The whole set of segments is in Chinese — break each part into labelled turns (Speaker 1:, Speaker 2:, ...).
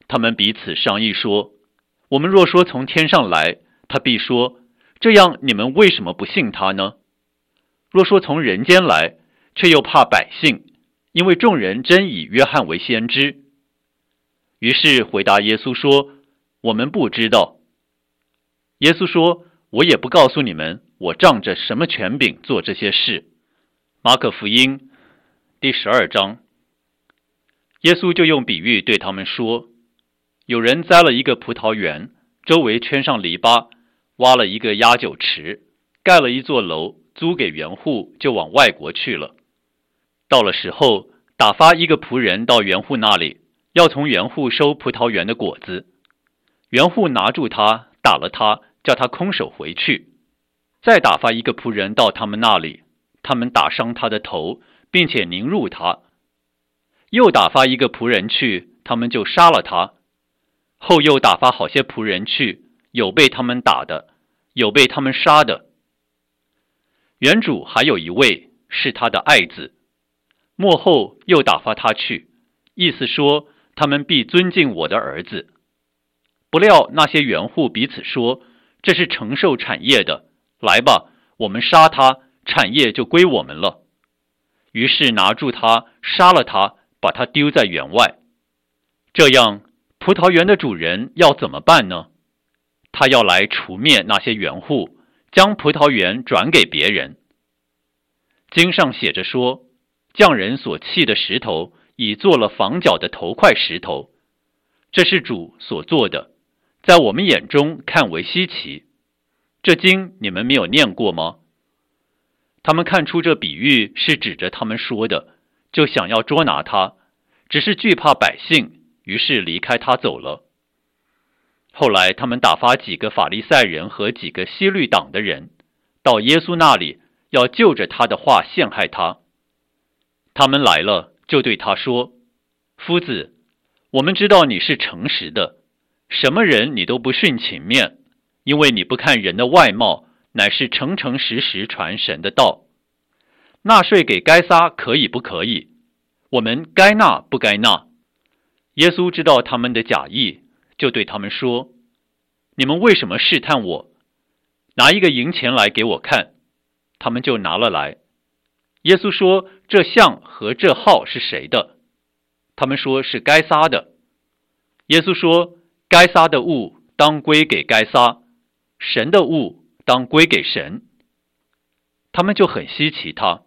Speaker 1: 他们彼此商议说，我们若说从天上来，他必说，这样你们为什么不信他呢？若说从人间来，却又怕百姓，因为众人真以约翰为先知。于是回答耶稣说，我们不知道。耶稣说，我也不告诉你们，我仗着什么权柄做这些事。马可福音第12章，耶稣就用比喻对他们说，有人栽了一个葡萄园，周围圈上篱笆，挖了一个压酒池，盖了一座楼，租给园户，就往外国去了。到了时候，打发一个仆人到园户那里，要从园户收葡萄园的果子。园户拿住他，打了他，叫他空手回去。再打发一个仆人到他们那里，他们打伤他的头，并且凌辱他。又打发一个仆人去，他们就杀了他。后又打发好些仆人去，有被他们打的，有被他们杀的。园主还有一位是他的爱子，末后又打发他去，意思说他们必尊敬我的儿子。不料那些园户彼此说，这是承受产业的，来吧，我们杀他，产业就归我们了。于是拿住他，杀了他，把他丢在园外。这样，葡萄园的主人要怎么办呢？他要来除灭那些园户，将葡萄园转给别人。经上写着说，匠人所砌的石头，已做了房角的头块石头。这是主所做的，在我们眼中看为稀奇。这经你们没有念过吗？他们看出这比喻是指着他们说的，就想要捉拿他，只是惧怕百姓，于是离开他走了。后来他们打发几个法利赛人和几个希律党的人到耶稣那里，要就着他的话陷害他。他们来了，就对他说，夫子，我们知道你是诚实的，什么人你都不徇情面，因为你不看人的外貌，乃是诚诚实实传神的道。纳税给该撒可以不可以？我们该纳不该纳？耶稣知道他们的假意，就对他们说，你们为什么试探我？拿一个银钱来给我看。他们就拿了来。耶稣说，这像和这号是谁的？他们说是该撒的。耶稣说，该撒的物当归给该撒，神的物当归给神。他们就很稀奇他。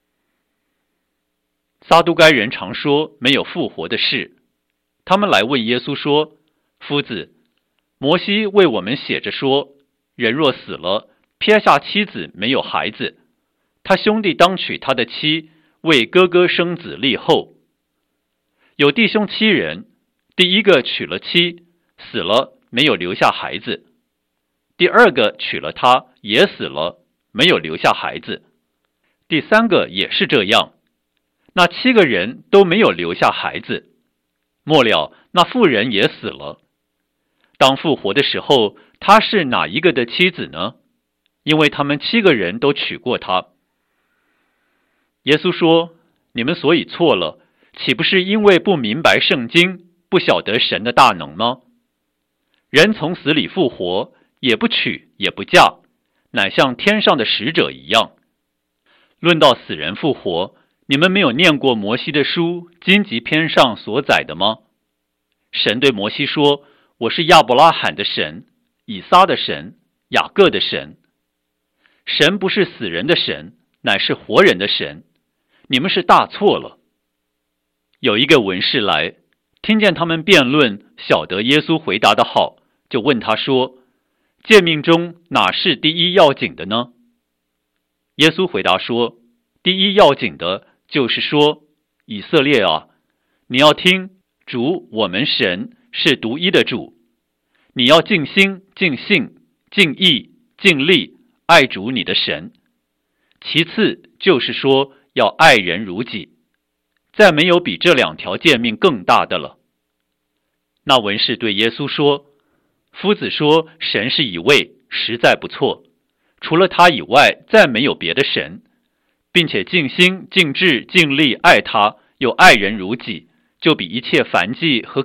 Speaker 1: 撒都该人常说没有复活的事，他们来问耶稣说，夫子，摩西为我们写着说，人若死了，撇下妻子没有孩子，他兄弟当娶他的妻，为哥哥生子立后。有弟兄7人，第一个娶了妻，死了，没有留下孩子；第二个娶了她，也死了，没有留下孩子；第三个也是这样。那7个人都没有留下孩子。末了，那妇人也死了。当复活的时候，她是哪一个的妻子呢？因为他们7个人都娶过她。耶稣说，你们所以错了，岂不是因为不明白圣经，不晓得神的大能吗？人从死里复活，也不娶也不嫁，乃像天上的使者一样。论到死人复活，你们没有念过摩西的书荆棘篇上所载的吗？神对摩西说，我是亚伯拉罕的神，以撒的神，雅各的神。神不是死人的神，乃是活人的神。你们是大错了。有一个文士来，听见他们辩论，晓得耶稣回答的好，就问他说，诫命中哪是第一要紧的呢？耶稣回答说，第一要紧的就是说，以色列啊，你要听，主我们神是独一的主，你要尽心尽性尽意尽力爱主你的神。其次就是说要爱人如己，再没有比这2条诫命更大的了。那文士对耶稣说，夫子说神是一位，实在不错，除了他以外再没有别的神，并且尽心尽智尽力爱他，又爱人如己，就比一切燔祭和